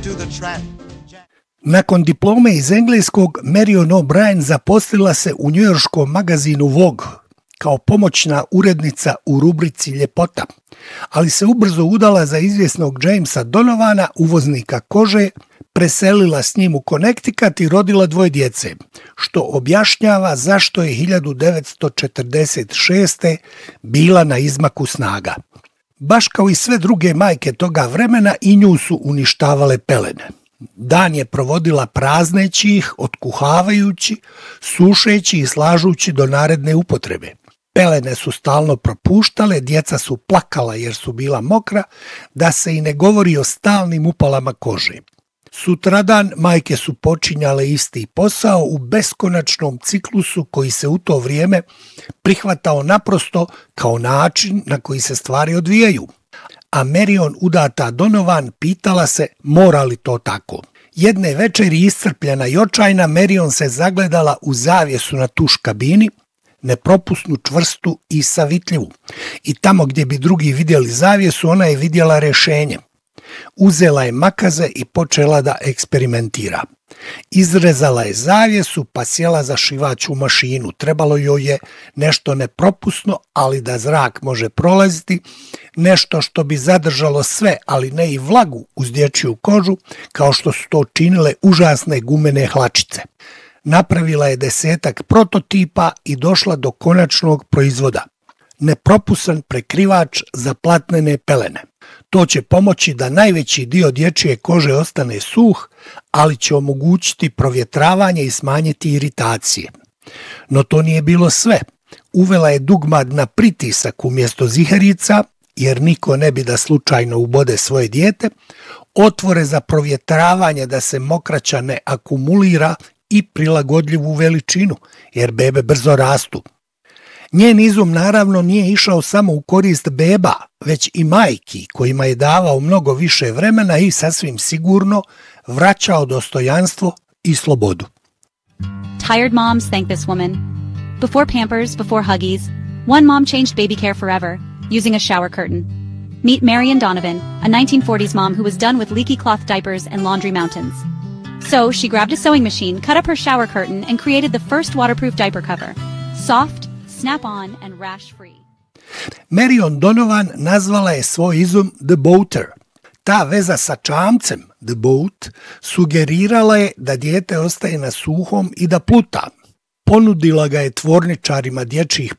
Nakon diplome iz engleskog, Marion O'Brien zaposlila se u njujorškom magazinu Vogue kao pomoćna urednica u rubrici Ljepota, ali se ubrzo udala za izvjesnog Jamesa Donovana, uvoznika kože, preselila s njim u Connecticut i rodila 2 djece, što objašnjava zašto je 1946. bila na izmaku snaga. Baš kao i sve druge majke toga vremena, i nju su uništavale pelene. Dan je provodila prazneći ih, otkuhavajući, sušeći i slažući do naredne upotrebe. Pelene su stalno propuštale, djeca su plakala jer su bila mokra, da se i ne govori o stalnim upalama kože. Sutradan majke su počinjale isti posao u beskonačnom ciklusu koji se u to vrijeme prihvatao naprosto kao način na koji se stvari odvijaju. A Marion, udata Donovan, pitala se mora li to tako. Jedne večeri, iscrpljena i očajna, Marion se zagledala u zavjesu na tuš kabini, nepropusnu, čvrstu i savitljivu. I tamo gdje bi drugi vidjeli zavjesu, ona je vidjela rješenje. Uzela je makaze i počela da eksperimentira. Izrezala je zavjesu pa sjela za šivaću mašinu. Trebalo joj je nešto nepropusno, ali da zrak može prolaziti, nešto što bi zadržalo sve, ali ne i vlagu uz dječju kožu, kao što su to činile užasne gumene hlačice. Napravila je 10-ak prototipa i došla do konačnog proizvoda. Nepropusan prekrivač za platnene pelene. To će pomoći da najveći dio dječje kože ostane suh, ali će omogućiti provjetravanje i smanjiti iritacije. No to nije bilo sve. Uvela je dugmad na pritisak umjesto ziherica, jer niko ne bi da slučajno ubode svoje dijete, otvore za provjetravanje da se mokraća ne akumulira i prilagodljivu veličinu, jer bebe brzo rastu. Njen izum naravno nije išao samo u korist beba, već i majki kojima je davao mnogo više vremena i sasvim sigurno vraćao dostojanstvo i slobodu. Tired moms thank this woman. Before Pampers, before Huggies, one mom changed baby care forever, using a shower curtain. Meet Marion Donovan, a 1940s mom who was done with leaky cloth diapers and laundry mountains. So she grabbed a sewing machine, cut up her shower curtain, and created the first waterproof diaper cover. Soft, snap-on and rash-free. Marion Donovan nazvala je svoj izum The Boater. Ta veza sa čamcem, The Boat, sugerirala je da dijete ostaje na suhom i da pluta. Ponudila ga je tvorničarima dječjih